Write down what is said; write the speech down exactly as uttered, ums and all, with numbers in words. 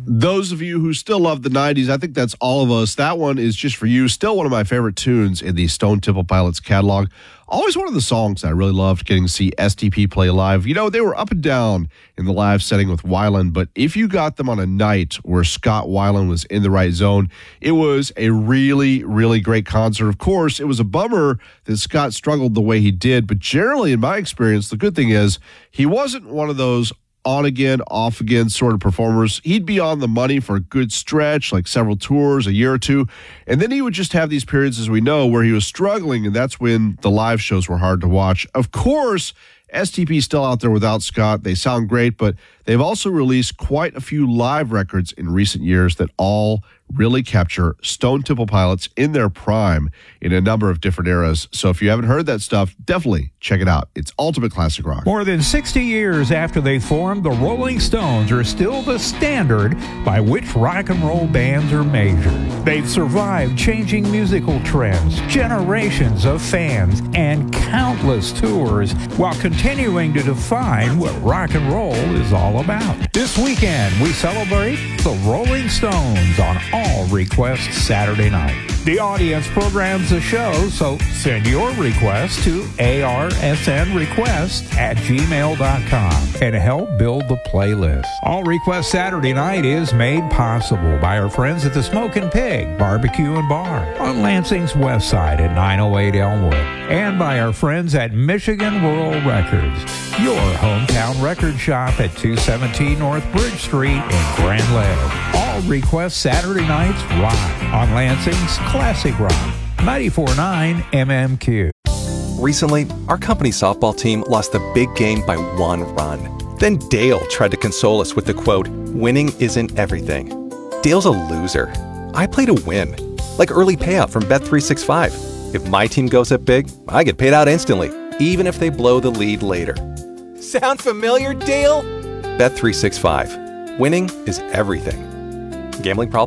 Those of you who still love the nineties, I think that's all of us. That one is just for you. Still one of my favorite tunes in the Stone Temple Pilots catalog. Always one of the songs I really loved getting to see S T P play live. You know, they were up and down in the live setting with Weiland, but if you got them on a night where Scott Weiland was in the right zone, it was a really, really great concert. Of course, it was a bummer that Scott struggled the way he did, but generally, in my experience, the good thing is he wasn't one of those on again, off again sort of performers. He'd be on the money for a good stretch, like several tours, a year or two, and then he would just have these periods, as we know, where he was struggling, and that's when the live shows were hard to watch. Of course, S T P's still out there without Scott. They sound great, but they've also released quite a few live records in recent years that all really capture Stone Temple Pilots in their prime in a number of different eras. So if you haven't heard that stuff, definitely check it out. It's ultimate classic rock. More than sixty years after they formed, the Rolling Stones are still the standard by which rock and roll bands are measured. They've survived changing musical trends, generations of fans, and countless tours while continuing to define what rock and roll is all about. This weekend, we celebrate the Rolling Stones on All Request Saturday night. The audience programs the show, so send your request to arsnrequest at gmail dot com and help build the playlist. All Request Saturday night is made possible by our friends at the Smokin' Pig Barbecue and Bar on Lansing's west side at nine oh eight Elmwood, and by our friends at Michigan Rural Records, your hometown record shop at two seventeen North Bridge Street in Grand Lake. All Request Saturday nights rock on Lansing's Classic Rock, ninety-four point nine M M Q. Recently, our company softball team lost the big game by one run. Then Dale tried to console us with the quote, "Winning isn't everything." Dale's a loser. I play to win, like early payout from Bet three sixty-five. If my team goes up big, I get paid out instantly, even if they blow the lead later. Sound familiar, Dale? Bet three sixty-five. Winning is everything. Gambling problem?